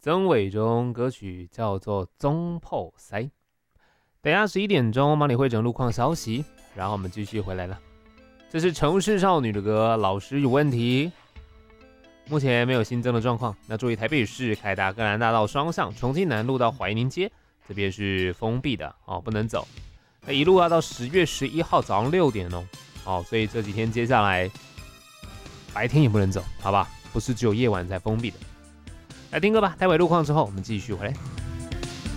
曾伟忠，歌曲叫做《中破塞》。等一下11点钟帮你汇整路况消息，然后我们继续回来了。这是城市少女的歌，老师有问题。目前没有新增的状况，那注意台北市凯达格兰大道双向重庆南路到怀宁街这边是封闭的哦，不能走。那一路要到10月11号早上6点哦，所以这几天接下来白天也不能走，好吧？不是只有夜晚才封闭的。来听歌吧，待会路况之后我们继续回来。